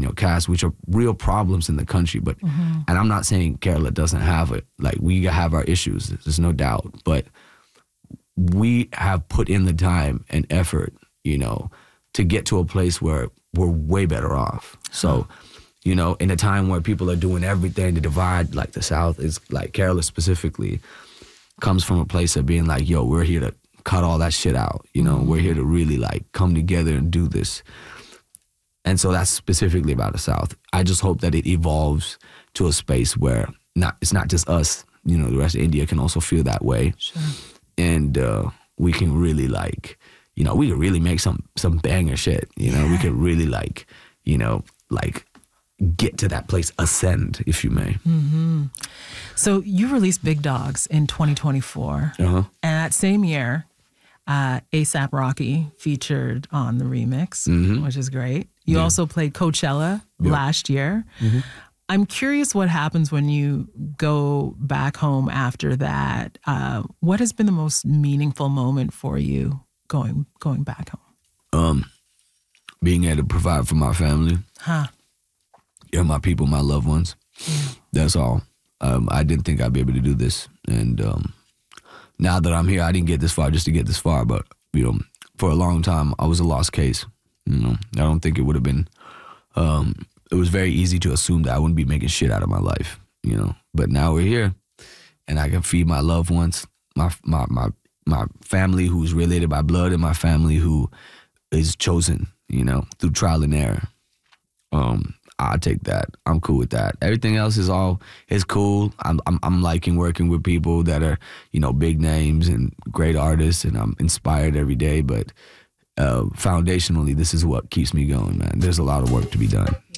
caste, which are real problems in the country. But and I'm not saying Kerala doesn't have it. Like, we have our issues, there's no doubt. But we have put in the time and effort, to get to a place where we're way better off. So, in a time where people are doing everything to divide, like the South is, like Kerala specifically, comes from a place of being like, yo, we're here to cut all that shit out. We're here to really like come together and do this. And so that's specifically about the South. I just hope that it evolves to a space where it's not just us, the rest of India can also feel that way. Sure. And we can really like, we can really make some banger shit. We could really like, like get to that place, ascend, if you may. Mm-hmm. So you released Big Dogs in 2024. And that same year, A$AP Rocky featured on the remix, which is great. You also played Coachella last year. I'm curious what happens when you go back home after that. What has been the most meaningful moment for you going back home? Being able to provide for my family. My people, my loved ones. That's all. I didn't think I'd be able to do this. And now that I'm here, I didn't get this far just to get this far. But, for a long time, I was a lost case. I don't think it would have been... it was very easy to assume that I wouldn't be making shit out of my life, But now we're here, and I can feed my loved ones, my family who's related by blood, and my family who is chosen, through trial and error. I'll take that. I'm cool with that. Everything else is cool. I'm liking working with people that are, big names and great artists, and I'm inspired every day. But foundationally, this is what keeps me going, man. There's a lot of work to be done.